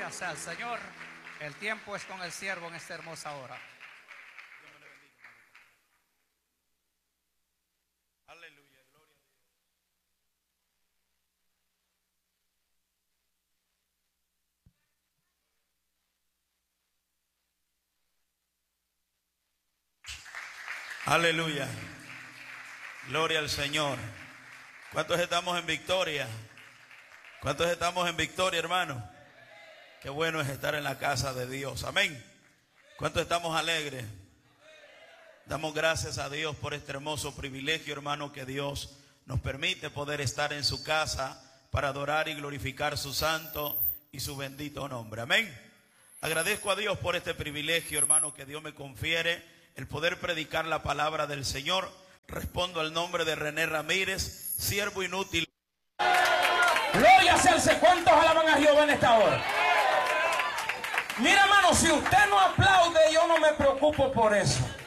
Gloria sea al Señor. El tiempo es con el siervo en esta hermosa hora. Aleluya, gloria a Dios. Aleluya. Gloria al Señor. ¿Cuántos estamos en victoria? ¿Cuántos estamos en victoria, hermano? Qué bueno es estar en la casa de Dios. Amén. ¿Cuántos estamos alegres? Damos gracias a Dios por este hermoso privilegio, hermano, que Dios nos permite poder estar en su casa para adorar y glorificar su santo y su bendito nombre. Amén. Agradezco a Dios por este privilegio, hermano, que Dios me confiere, el poder predicar la palabra del Señor. Respondo al nombre de René Ramírez, siervo inútil. Gloria sea al Señor. ¿Cuántos alaban a Jehová en esta hora? Mira, hermano, si usted no aplaude, yo no me preocupo por eso.